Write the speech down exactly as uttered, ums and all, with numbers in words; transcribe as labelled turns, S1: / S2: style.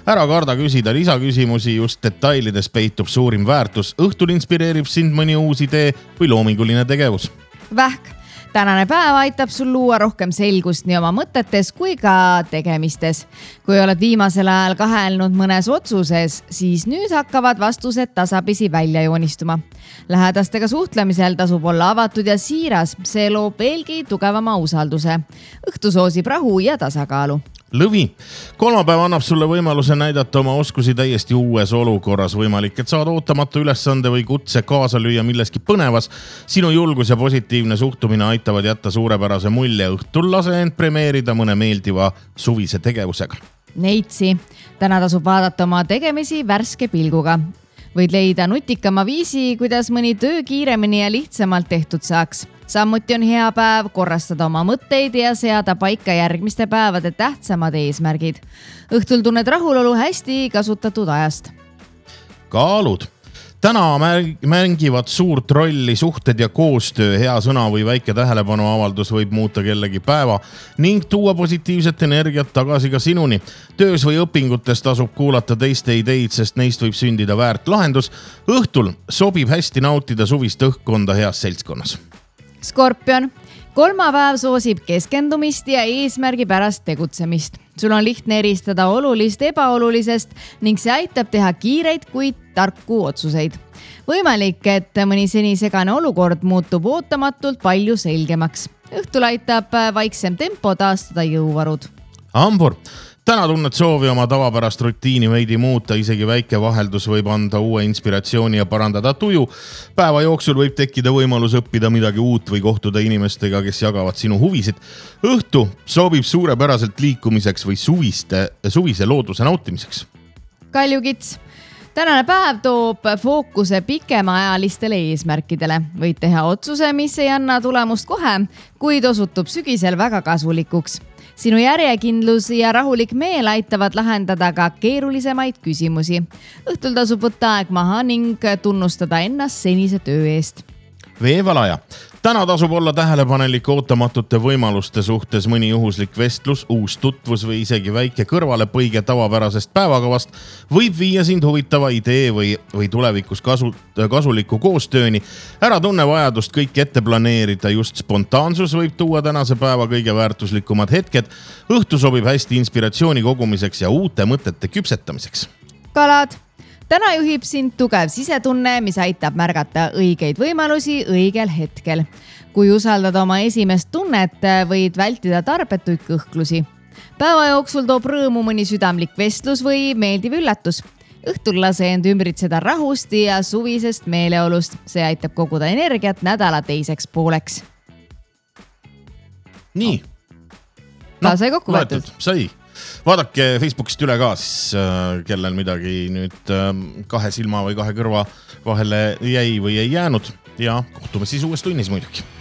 S1: Ära karda küsida lisaküsimusi, just detailides peitub suurim väärtus. Õhtul inspireerib sind mõni uus idee või loominguline tegevus.
S2: Vähk. Tänane päev aitab sul luua rohkem selgust nii oma mõtetes kui ka tegemistes. Kui oled viimasel ajal kahelnud mõnes otsuses, siis nüüd hakkavad vastused tasapisi välja joonistuma. Lähedastega suhtlemisel tasub olla avatud ja siiras, see loob veelgi tugevama usalduse. Õhtu soosib rahu ja tasakaalu.
S1: Lõvi. Kolmapäev annab sulle võimaluse näidata oma oskusi täiesti uues olukorras. Võimalik, et saad ootamatu ülesande või kutse kaasa lüüa milleski põnevas. Sinu julgus ja positiivne suhtumine aitavad jätta suurepärase mulje. Õhtul lase end premeerida mõne meeldiva suvise tegevusega.
S2: Neitsi. Täna tasub vaadata oma tegemisi värske pilguga. Võid leida nutikama viisi, kuidas mõni töö kiiremini ja lihtsamalt tehtud saaks. Samuti on hea päev korrastada oma mõtteid ja seada paika järgmiste päevade tähtsamad eesmärgid. Õhtul tunned rahulolu hästi kasutatud ajast.
S1: Kaalud. Täna mängivad suurt rolli suhted ja koostöö. Hea sõna või väike tähelepanu avaldus võib muuta kellegi päeva ning tuua positiivset energiat tagasi ka sinuni. Töös või õpingutes tasub kuulata teiste ideid, sest neist võib sündida väärt lahendus. Õhtul sobib hästi nautida suvist õhkkonda heas seltskonnas.
S2: Skorpion. Kolmapäev soosib keskendumist ja eesmärgi pärast tegutsemist. Sul on lihtne eristada olulist ebaolulisest ning see aitab teha kiireid, kuid tarku otsuseid. Võimalik, et mõni seni segane olukord muutub ootamatult palju selgemaks. Õhtul aitab vaiksem tempo taastada jõuvarud.
S1: Hambur. Täna tunned soovi oma tavapärast rutiini veidi muuta, isegi väike vaheldus võib anda uue inspiratsiooni ja parandada tuju. Päeva jooksul võib tekkida võimalus õppida midagi uut või kohtuda inimestega, kes jagavad sinu huvisid. Õhtu sobib suurepäraselt liikumiseks või suviste, suvise looduse nautimiseks.
S2: Kaljukits. Tänane päev toob fookuse pikemaajalistele eesmärkidele. Võid teha otsuse, mis ei anna tulemust kohe, kuid osutub sügisel väga kasulikuks. Sinu järjekindlus ja rahulik meel aitavad lahendada ka keerulisemaid küsimusi. Õhtul tasub võtta aeg maha ning tunnustada ennast senise töö eest.
S1: Veevalaja. Täna tasub olla tähelepanelik ootamatute võimaluste suhtes. Mõni juhuslik vestlus, uus tutvus või isegi väike kõrvalepõige tavapärasest päevakavast võib viia sind huvitava idee või, või tulevikus kasu, kasuliku koostööni. Ära tunne vajadust kõik ette planeerida, just spontaansus võib tuua tänase päeva kõige väärtuslikumad hetked. Õhtu sobib hästi inspiratsiooni kogumiseks ja uute mõtete küpsetamiseks.
S2: Kalad. Täna juhib sind tugev sisetunne, mis aitab märgata õigeid võimalusi õigel hetkel. Kui usaldada oma esimest tunnet, võid vältida tarbetuid kõhklusi. Päeva jooksul toob rõõmu mõni südamlik vestlus või meeldiv üllatus. Õhtul lase end ümbritseda rahust ja suvisest meeleolust. See aitab koguda energiat nädala teiseks pooleks.
S1: Nii.
S2: No, sai kokku võetud.
S1: Sai. Vaadake Facebookist üle ka, siis kellel midagi nüüd kahe silma või kahe kõrva vahele jäi või ei jäänud ja kohtume siis uues tunnis muidugi.